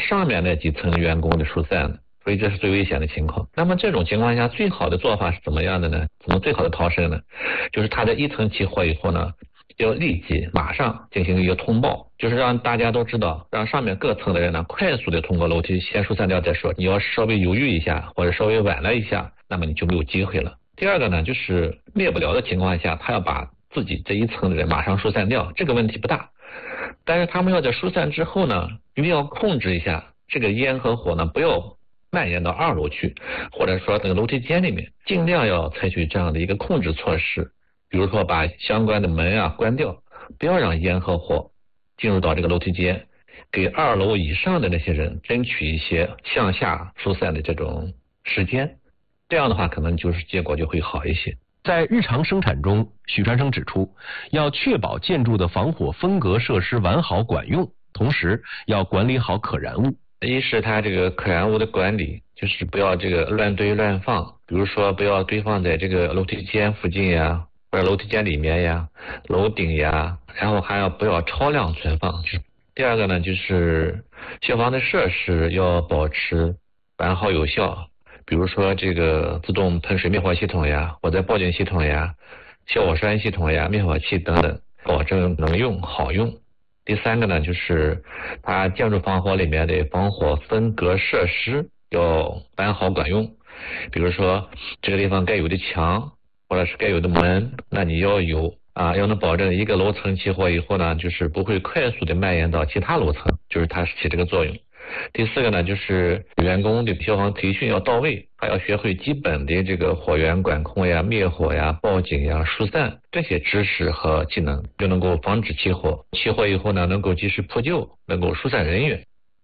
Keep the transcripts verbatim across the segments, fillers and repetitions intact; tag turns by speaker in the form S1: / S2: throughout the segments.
S1: 上面那几层员工的疏散的，所以这是最危险的情况。那么这种情况下，最好的做法是怎么样的呢？怎么最好的逃生呢？就是它在一层起火以后呢，要立即马上进行一个通报，就是让大家都知道，让上面各层的人呢快速的通过楼梯先疏散掉再说。你要稍微犹豫一下或者稍微晚了一下，那么你就没有机会了。第二个呢，就是灭不了的情况下，他要把自己这一层的人马上疏散掉，这个问题不大。但是他们要在疏散之后呢，一定要控制一下这个烟和火呢，不要蔓延到二楼去，或者说那个楼梯间里面，尽量要采取这样的一个控制措施。比如说把相关的门啊关掉，不要让烟和火进入到这个楼梯间，给二楼以上的那些人争取一些向下疏散的这种时间，这样的话可能就是结果就会好一些。
S2: 在日常生产中，许传生指出，要确保建筑的防火分隔设施完好管用，同时要管理好可燃物。
S1: 一是它这个可燃物的管理，就是不要这个乱堆乱放，比如说不要堆放在这个楼梯间附近呀，或者楼梯间里面呀、楼顶呀，然后还要不要超量存放。第二个呢，就是消防的设施要保持完好有效，比如说这个自动喷水灭火系统呀，或者报警系统呀、消火栓系统呀、灭火器等等，保证能用好用。第三个呢，就是它建筑防火里面的防火分隔设施要完好管用，比如说这个地方该有的墙或者是该有的门，那你要有啊，要能保证一个楼层起火以后呢，就是不会快速的蔓延到其他楼层，就是它起这个作用。第四个呢，就是员工的消防培训要到位，还要学会基本的这个火源管控呀、灭火呀、报警呀、疏散这些知识和技能，就能够防止起火。起火以后呢，能够及时扑救，能够疏散人员。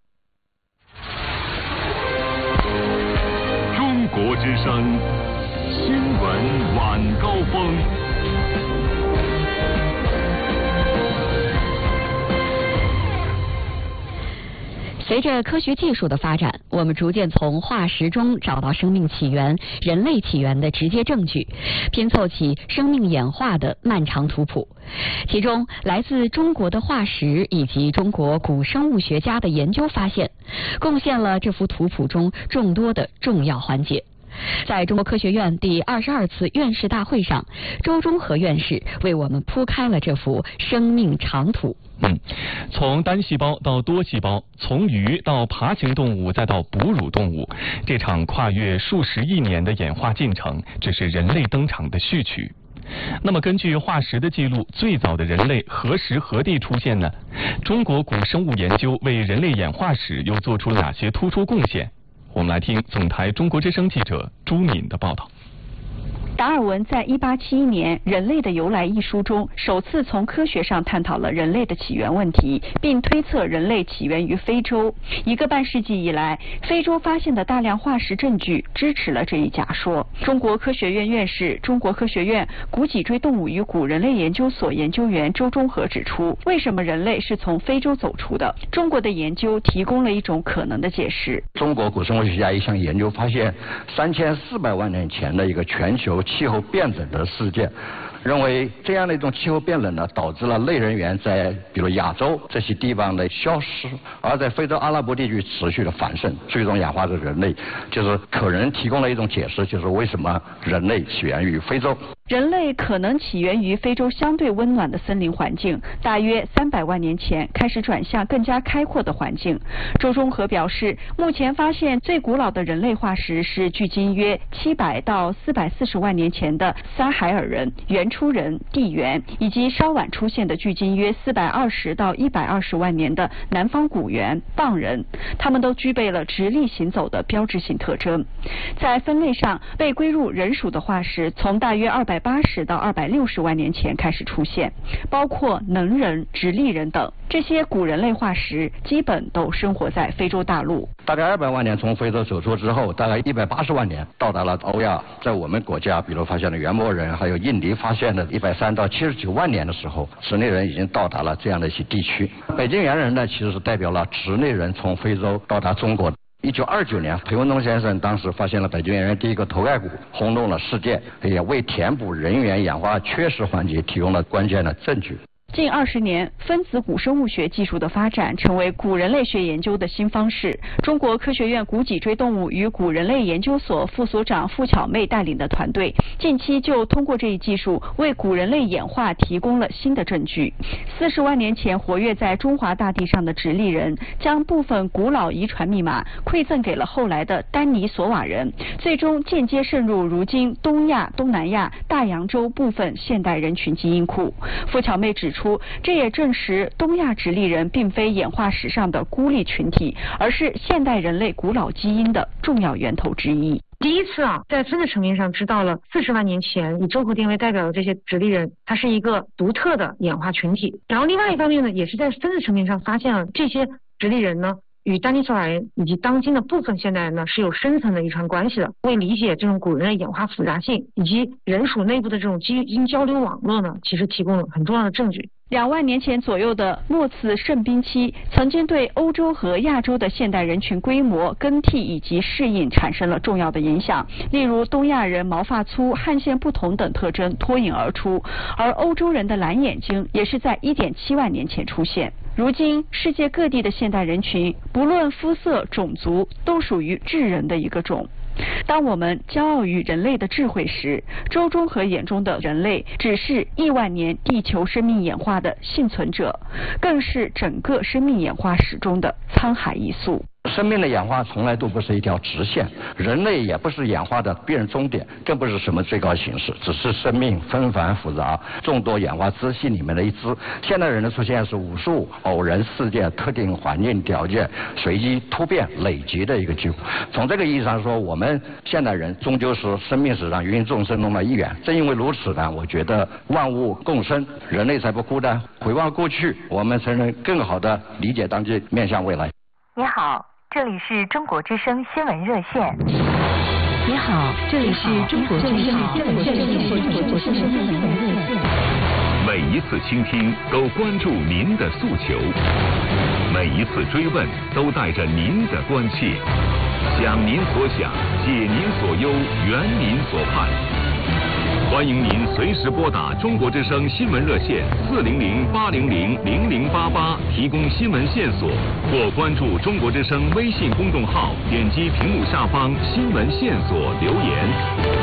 S3: 中国之声新闻晚高峰。
S4: 随着科学技术的发展，我们逐渐从化石中找到生命起源、人类起源的直接证据，拼凑起生命演化的漫长图谱。其中，来自中国的化石以及中国古生物学家的研究发现，贡献了这幅图谱中众多的重要环节。在中国科学院第二十二次院士大会上，周忠和院士为我们铺开了这幅生命长图。
S5: 嗯，从单细胞到多细胞，从鱼到爬行动物，再到哺乳动物，这场跨越数十亿年的演化进程，只是人类登场的序曲。那么根据化石的记录，最早的人类何时何地出现呢？中国古生物研究为人类演化史又做出了哪些突出贡献？我们来听总台中国之声记者朱敏的报道。
S6: 达尔文在一八七一年《人类的由来》一书中，首次从科学上探讨了人类的起源问题，并推测人类起源于非洲。一个半世纪以来，非洲发现的大量化石证据支持了这一假说。中国科学院院士、中国科学院古脊椎动物与古人类研究所研究员周忠和指出，为什么人类是从非洲走出的？中国的研究提供了一种可能的解释。
S7: 中国古生物学家一项研究发现，三千四百万年前的一个全球气候变冷的事件，认为这样的一种气候变冷呢，导致了类人猿在比如亚洲这些地方的消失，而在非洲阿拉伯地区持续的繁盛，最终演化的人类，就是可能提供了一种解释，就是为什么人类起源于非洲。
S6: 人类可能起源于非洲相对温暖的森林环境，大约三百万年前开始转向更加开阔的环境。周忠和表示，目前发现最古老的人类化石是距今约七百到四百四十万年前的撒海尔人、原初人、地猿，以及稍晚出现的距今约四百二十到一百二十万年的南方古猿、蚌人，他们都具备了直立行走的标志性特征。在分类上，被归入人属的化石从大约二百八十到二百六十万年前开始出现，包括能人、直立人等。这些古人类化石基本都生活在非洲大陆。
S7: 大概二百万年从非洲走出之后，大概一百八十万年到达了欧亚。在我们国家，比如发现了原末人，还有印尼发现的一百三到七十九万年的时候，直立人已经到达了这样的一些地区。北京猿人呢，其实是代表了直立人从非洲到达中国。一九二九年，裴文东先生当时发现了北京猿人第一个头盖骨，轰动了世界，也为填补人猿演化缺失环节提供了关键的证据。
S6: 近二十年，分子古生物学技术的发展成为古人类学研究的新方式。中国科学院古脊椎动物与古人类研究所副所长傅巧妹带领的团队，近期就通过这一技术为古人类演化提供了新的证据。四十万年前活跃在中华大地上的直立人，将部分古老遗传密码馈赠给了后来的丹尼索瓦人，最终间接渗入如今东亚、东南亚、大洋洲部分现代人群基因库。傅巧妹指出，这也证实东亚直立人并非演化史上的孤立群体，而是现代人类古老基因的重要源头之一。
S8: 第一次啊，在分子层面上知道了四十万年前以周和定为代表的这些直立人，它是一个独特的演化群体。然后另外一方面呢，也是在分子层面上发现了这些直立人呢，与丹尼索瓦人以及当今的部分现代人呢是有深层的遗传关系的。为理解这种古人类演化复杂性以及人属内部的这种基因交流网络呢，其实提供了很重要的证据。
S6: 两万年前左右的末次圣冰期，曾经对欧洲和亚洲的现代人群规模、更替以及适应产生了重要的影响。例如，东亚人毛发粗、汗腺不同等特征脱颖而出，而欧洲人的蓝眼睛也是在 一点七万年前出现。如今，世界各地的现代人群，不论肤色、种族，都属于智人的一个种。当我们骄傲于人类的智慧时，周中和眼中的人类只是亿万年地球生命演化的幸存者，更是整个生命演化史中的沧海一粟。
S7: 生命的演化从来都不是一条直线，人类也不是演化的必然终点，更不是什么最高形式，只是生命纷繁复杂、众多演化支系里面的一支。现代人的出现是无数偶然事件、特定环境条件随机突变累积的一个结果。从这个意义上说，我们现代人终究是生命史上芸芸众生中的一员。正因为如此呢，我觉得万物共生，人类才不孤单。回望过去，我们才能更好的理解当今，面向未来。
S9: 你好，这里是中国之声新闻热线。
S4: 你好，这里是中国之声新闻热线。
S3: 每一次倾听都关注您的诉求，每一次追问都带着您的关切，想您所想，解您所忧，圆您所盼。欢迎您随时拨打中国之声新闻热线四零零八零零零零八八提供新闻线索，或关注中国之声微信公众号，点击屏幕下方新闻线索留言。